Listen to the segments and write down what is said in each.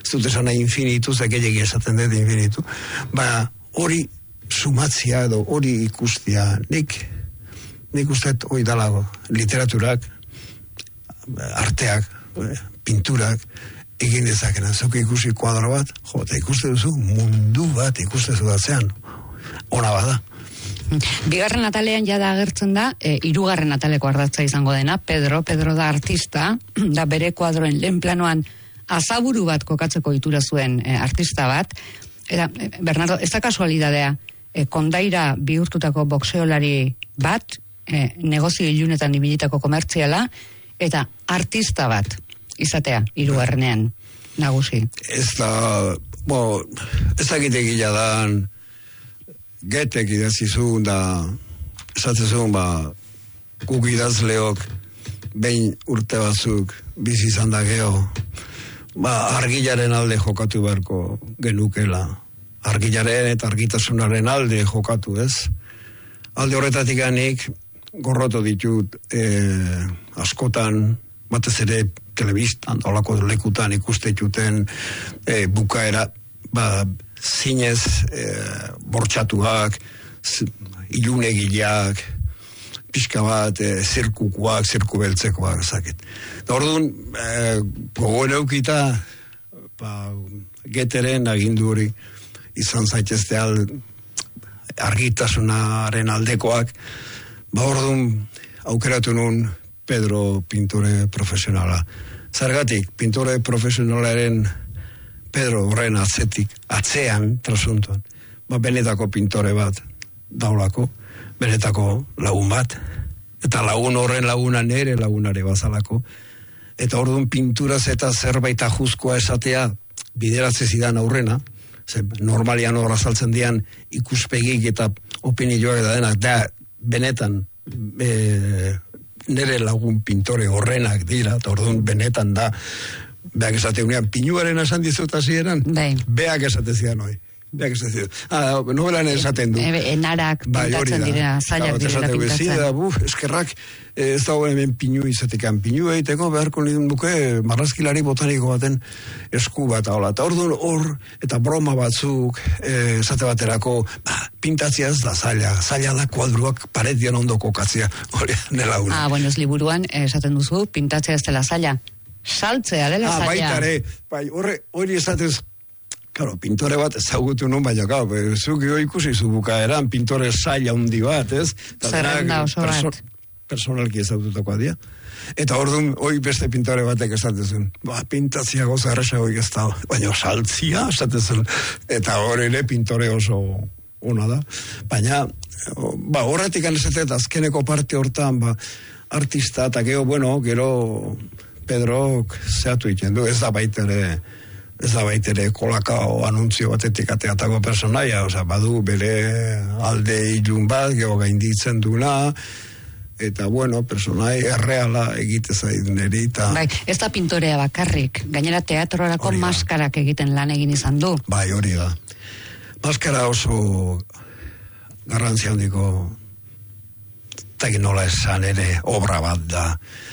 zut esan nahi infinitu, zekeilegi esaten dut infinitu, hori sumatzia edo hori ikustia, nik uste hori dalago, literaturak, arteak, pinturak, egin dezakena, zuk ikusi kuadro bat, eta ikuste duzu mundu bat ikuste zudatzean, ona bada. Bigarren atalean jada agertzen da, hirugarren ataleko ardatza izango dena, Pedro da artista, da bere kuadroen lehen planoan azaburu bat kokatzeko itura zuen artista bat, eta Bernardo, ez da kasualidadea, kondaira bihurtutako boxeolari bat, negozio ilunetan ibilitako komertziala, eta artista bat izatea, hirugarrenean nagusi. Ez da, ez dakite gila dan, Getek idazizun da, esatzezun, guk idazleok, behin urte batzuk, bizi izan da geho, argilaren alde jokatu beharko genukela. Argilaren eta argitasunaren alde jokatu, ez? Alde horretatik anik, gorroto ditut askotan, batez ere telebistan, olako lekutan ikustetuten bukaera, zinez bortxatuak, ilunegileak, pixka bat, zirkukuak, zirkubeltzekoak, zaket. Orduan, gogoen eukita, Geteren agindu hori, izan zaitezte argitasunaren aldekoak, orduan, aukeratu nun Pedro pintore profesionala. Zergatik, pintore profesionalaren Pedro horren atzean, trasuntuan, benetako pintore bat daulako, benetako lagun bat, eta lagun horren laguna nere lagunare bazalako, eta orduan pinturaz eta zerbait ajuzkoa esatea bideratze zidan aurrena, normalian horra saltzen dian ikuspegik eta opinioak da denak, da benetan nere lagun pintore horrenak dira, eta orduan benetan da, beak esate unean, pinuaren esan dizut hasieran, beak esate zidan hoi. Beak esate zidan. Novelan esaten du. Enarak pintatzen direna, zailak direna pintatzen. Eskerrak, ez dago hemen pinu izatekan. Pinu egiteko beharko nidun duke marrazkilari botaniko baten esku bat hola. Eta orduan hor, eta broma batzuk, esate baterako, pintatzia ez da zaila. Zaila da kuadruak paretian ondo kokatzia. Hori, nela una. Bueno, ez liburuan, esaten duzu, pintatzea ez dela zaila. Saltzea dela zaila. Baitare, hori esatez, claro, pintore bat ezagutu nun, baina, zuk ikusi zu bukaeran, pintore zaila handi bat, ez? Zerrenda oso bat. Personalki ezagututakoa dia. Eta orduan, hoi beste pintore batek esatezun, pintatzia goza erresa hoi ez da, baina saltzia esatezun, eta hori ere pintore oso ona da. Baina, horretik anezatet, azkeneko parte hortan, artista, eta gero Pedrok zehatu iten du, ez da baitere kolakao anuntzio batetik ateatako personaia, badu bere alde ilun bat, geho gainditzen duna, eta personai erreala egite zaidun eri. Ez da pintorea bakarrik, gainera teatrorako maskarak egiten lan egin izan du. Hori da. Maskara oso garrantzia handiko, eta nola esan ere, obra bat da.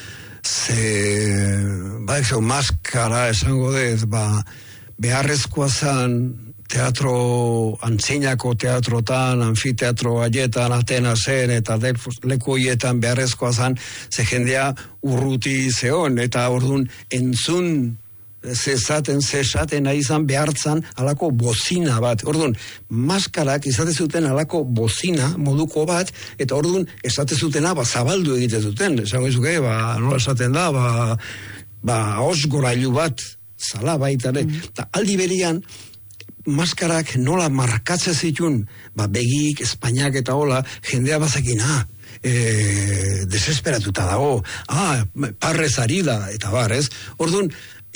Maskara esango dez, beharrezkoa zan antzinako teatrotan, anfiteatro haietan, Atenasen eta leku hoietan beharrezkoa zan, ze jendea urruti zeon, eta orduan entzun zesaten nahi izan behartzan alako bozina bat. Orduan, maskarak izate zuten alako bozina moduko bat, eta orduan esate zutena zabaldu egite zuten. Esango izuke, nola esaten da, osgorailu bat zala baitare. Eta aldi berian, maskarak nola markatze zitun, begik, Espainiak eta hola, jendea bazekin, desesperatuta dago, parrez ari da, eta ez? Orduan,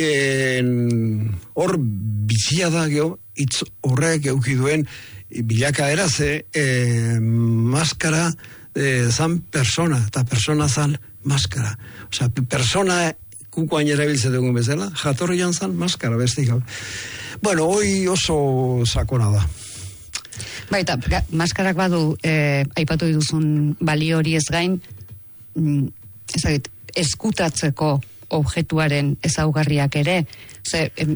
hor bizia da geho, hitz horrek eukiduen bilakaera ze maskara zan persona, eta persona zan maskara. Persona kukoain erabiltze dugun bezala, jatorrian zan maskara, bestik. Hoi oso sakona da. Baita, maskarak badu, aipatu dituzun balio hori ez gain, eskutatzeko objektuaren ezaugarriak ere,